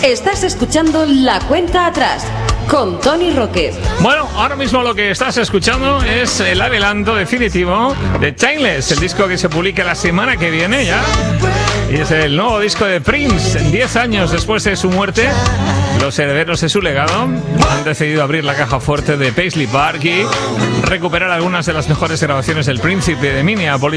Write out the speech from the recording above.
Estás escuchando La Cuenta Atrás con Tony Roque. Bueno, ahora mismo lo que estás escuchando es el adelanto definitivo de Timeless, el disco que se publica la semana que viene ya. Y es el nuevo disco de Prince. 10 años después de su muerte, los herederos de su legado han decidido abrir la caja fuerte de Paisley Park y recuperar algunas de las mejores grabaciones del Príncipe de Minneapolis